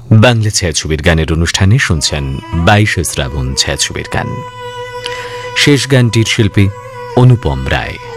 বাংলা ছায়াছবির গানের অনুষ্ঠানে শুনছেন 22 শ্রাবণ ছায়াছবির গান। শেষ গানটির শিল্পী অনুপম রায়।